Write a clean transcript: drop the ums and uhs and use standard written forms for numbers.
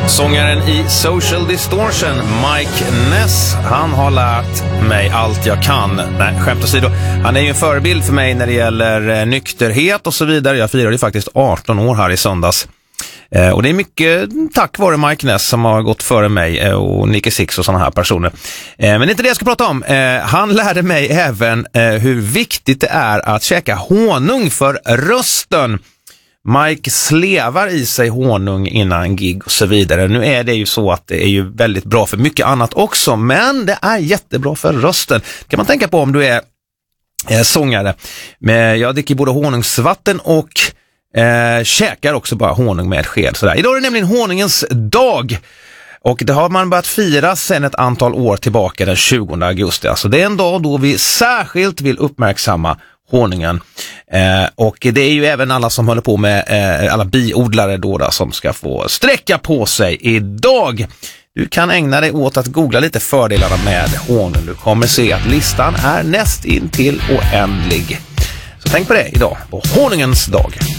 Sångaren i Social Distortion, Mike Ness, han har lärt mig allt jag kan. Nej, skämt åsido. Han är ju en förebild för mig när det gäller nykterhet och så vidare. Jag firade ju faktiskt 18 år här i söndags. Och det är mycket tack vare Mike Ness som har gått före mig och Nicky Six och sådana här personer. Men det är inte det jag ska prata om. Han lärde mig även hur viktigt det är att käka honung för rösten. Mike slevar i sig honung innan gig och så vidare. Nu är det ju så att det är ju väldigt bra för mycket annat också, men det är jättebra för rösten. Kan man tänka på om du är sångare. Men jag dricker både honungsvatten och käkar också bara honung med sked. Sådär. Idag är det nämligen honungens dag. Och det har man börjat fira sedan ett antal år tillbaka den 20 augusti. Alltså det är en dag då vi särskilt vill uppmärksamma honungen. Och det är ju även alla som håller på med alla biodlare då som ska få sträcka på sig idag. Du kan ägna dig åt att googla lite fördelarna med honung. Du kommer se att listan är näst intill oändlig. Så tänk på det idag på honungens dag.